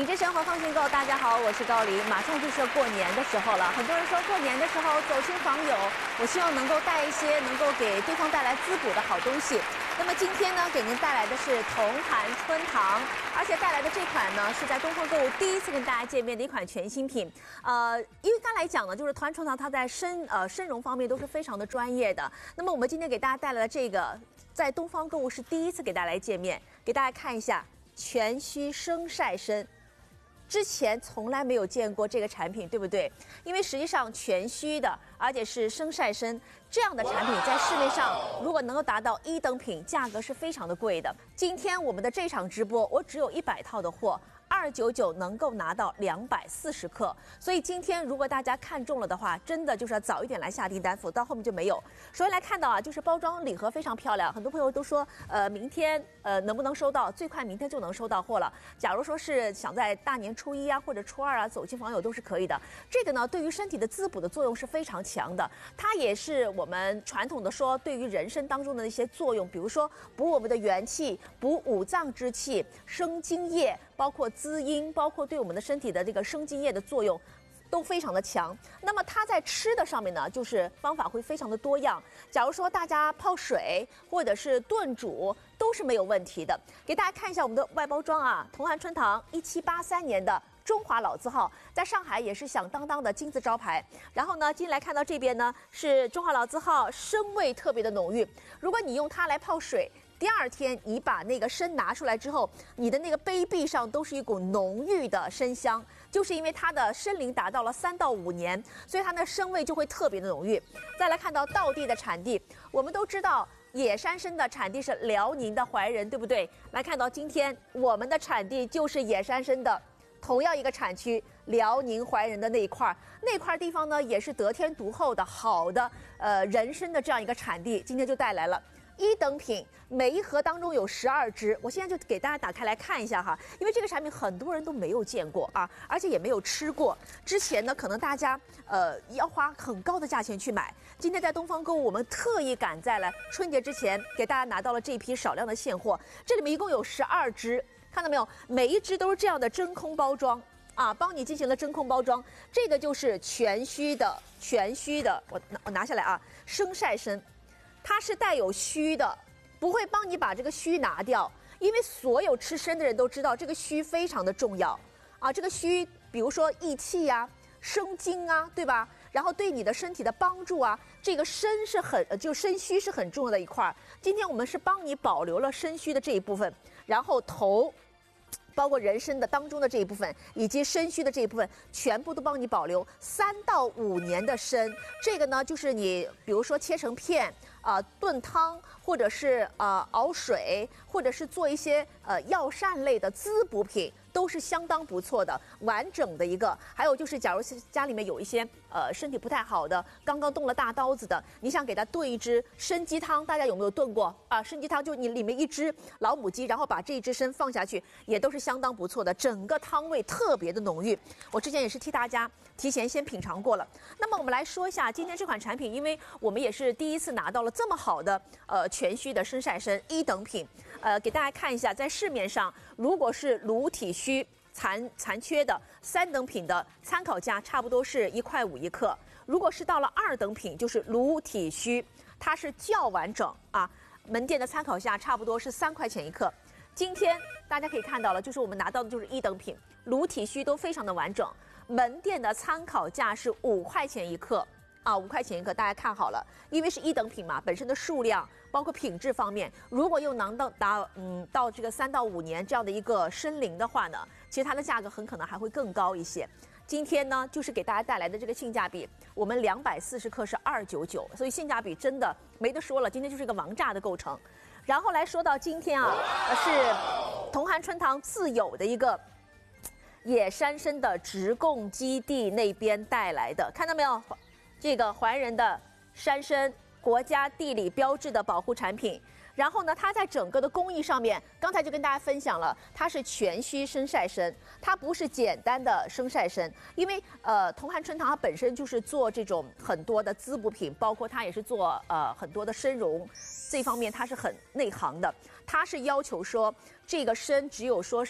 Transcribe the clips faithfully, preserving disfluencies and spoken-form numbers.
知生活放心购，大家好，我是高黎。马上就是过年的时候了，很多人说过年的时候走亲访友，我希望能够带一些能够给对方带来滋补的好东西。那么今天呢，给您带来的是同涵春堂，而且带来的这款呢是在东方购物第一次跟大家见面的一款全新品。呃，因为刚来讲呢，就是同涵春堂它在深呃深溶方面都是非常的专业的。那么我们今天给大家带来的这个，在东方购物是第一次给大家来见面，给大家看一下全须生晒参。之前从来没有见过这个产品，对不对？因为实际上全须的，而且是生晒参这样的产品，在市面上如果能够达到一等品，价格是非常的贵的。今天我们的这场直播，我只有一百套的货。二九九能够拿到两百四十克，所以今天如果大家看中了的话，真的就是要早一点来下订单，否则到后面就没有。首先来看到啊，就是包装礼盒非常漂亮，很多朋友都说，呃，明天呃能不能收到？最快明天就能收到货了。假如说是想在大年初一啊或者初二啊走亲访友都是可以的。这个呢，对于身体的滋补的作用是非常强的，它也是我们传统的说对于人参当中的一些作用，比如说补我们的元气、补五脏之气、生津液，包括滋阴，包括对我们的身体的这个生津液的作用都非常的强。那么它在吃的上面呢，就是方法会非常的多样。假如说大家泡水或者是炖煮都是没有问题的。给大家看一下我们的外包装啊，同涵春堂一七八三年的中华老字号，在上海也是响当当的金字招牌。然后呢，今天来看到这边呢是中华老字号，生味特别的浓郁。如果你用它来泡水，第二天你把那个参拿出来之后，你的那个杯壁上都是一股浓郁的参香，就是因为它的参龄达到了三到五年，所以它的参味就会特别的浓郁。再来看到道地的产地，我们都知道野山参的产地是辽宁的怀仁，对不对？来看到今天我们的产地就是野山参的同样一个产区，辽宁怀仁的那一块那块地方呢，也是得天独厚的好的呃人参的这样一个产地，今天就带来了。一等品，每一盒当中有十二支，我现在就给大家打开来看一下哈，因为这个产品很多人都没有见过啊，而且也没有吃过。之前呢，可能大家呃要花很高的价钱去买。今天在东方购物，我们特意赶在了春节之前，给大家拿到了这一批少量的现货。这里面一共有十二支，看到没有？每一支都是这样的真空包装啊，帮你进行了真空包装。这个就是全须的，全须的，我拿我拿下来啊，生晒参。它是带有须的，不会帮你把这个须拿掉，因为所有吃参的人都知道这个须非常的重要啊。这个须，比如说益气呀、啊、生津啊，对吧？然后对你的身体的帮助啊，这个参是很就参须是很重要的一块。今天我们是帮你保留了参须的这一部分，然后头。包括人参的当中的这一部分，以及参须的这一部分，全部都帮你保留三到五年的参。这个呢，就是你比如说切成片啊、呃，炖汤，或者是呃熬水，或者是做一些呃药膳类的滋补品，都是相当不错的，完整的一个。还有就是，假如是家里面有一些呃身体不太好的，刚刚动了大刀子的，你想给他炖一只参鸡汤，大家有没有炖过啊？参鸡汤就你里面一只老母鸡，然后把这一只参放下去，也都是相当不错的，整个汤味特别的浓郁。我之前也是替大家提前先品尝过了。那么我们来说一下今天这款产品，因为我们也是第一次拿到了这么好的呃全须的生晒参一等品，呃，给大家看一下，在市面上如果是卤体须残残缺的三等品的参考价差不多是一块五一克，如果是到了二等品，就是卤体须，它是较完整啊，门店的参考价差不多是三块钱一克。今天大家可以看到了，就是我们拿到的就是一等品，卤体须都非常的完整，门店的参考价是五块钱一克。啊，五块钱一克，大家看好了，因为是一等品嘛，本身的数量包括品质方面，如果又能到达嗯到这个三到五年这样的一个参龄的话呢，其实它的价格很可能还会更高一些。今天呢，就是给大家带来的这个性价比，我们两百四十克是二九九，所以性价比真的没得说了，今天就是一个王炸的构成。然后来说到今天啊，是同涵春堂自有的一个野山参的直供基地那边带来的，看到没有？这个怀仁的山参，国家地理标志的保护产品。然后呢，它在整个的工艺上面，刚才就跟大家分享了，它是全须生晒参，它不是简单的生晒参，因为呃，同涵春堂它本身就是做这种很多的滋补品，包括它也是做呃很多的参茸，这方面它是很内行的，它是要求说这个参只有说是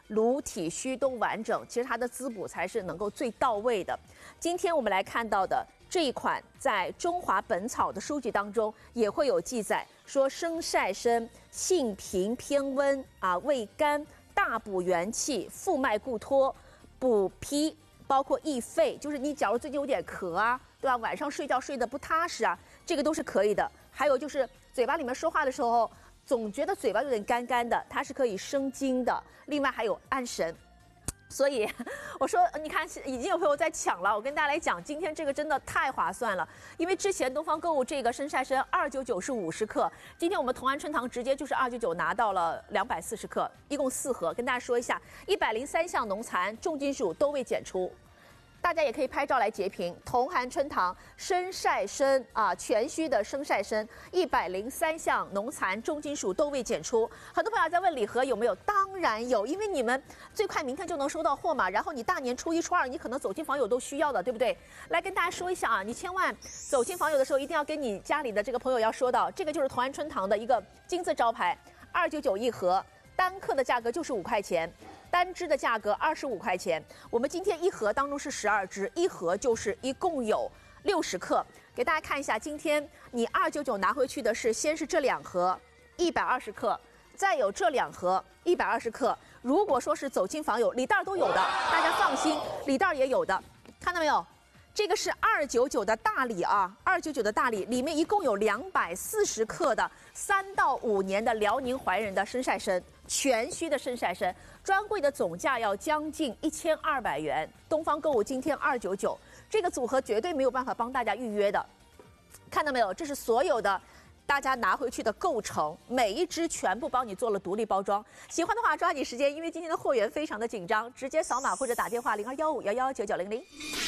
颅体虚都完整，其实它的滋补才是能够最到位的。今天我们来看到的这一款，在中华本草的书籍当中也会有记载，说生晒参性平偏温啊，味甘，大补元气，复脉固脱，补脾，包括益肺，就是你假如最近有点咳啊，对吧？晚上睡觉睡得不踏实啊，这个都是可以的。还有就是嘴巴里面说话的时候，总觉得嘴巴有点干干的，它是可以生津的。另外还有安神。所以我说，你看已经有朋友在抢了。我跟大家来讲，今天这个真的太划算了，因为之前东方购物这个生晒参二九九是五十克，今天我们同安春堂直接就是二九九拿到了两百四十克，一共四盒。跟大家说一下，一百零三项农残、重金属都未检出。大家也可以拍照来截屏。同寒春堂生晒参啊，全须的生晒参，一百零三项农残、重金属都未检出。很多朋友在问礼盒有没有，当然有，因为你们最快明天就能收到货嘛。然后你大年初一、初二，你可能走亲访友都需要的，对不对？来跟大家说一下啊，你千万走亲访友的时候，一定要跟你家里的这个朋友要说到，这个就是同安春堂的一个金字招牌，二九九一盒，单克的价格就是五块钱。单支的价格二十五块钱，我们今天一盒当中是十二支，一盒就是一共有六十克。给大家看一下，今天你二九九拿回去的是，先是这两盒一百二十克，再有这两盒一百二十克。如果说是走亲访友，礼袋都有的，大家放心，礼袋也有的，看到没有？这个是二九九的大礼啊，二九九的大礼，里面一共有两百四十克的三到五年的辽宁怀仁的生晒参，全须的生晒参，专柜的总价要将近一千二百元，东方购物今天二九九，这个组合绝对没有办法帮大家预约的，看到没有？这是所有的大家拿回去的构成，每一支全部帮你做了独立包装。喜欢的话抓紧时间，因为今天的货源非常的紧张，直接扫码或者打电话零二幺五幺幺九九零零。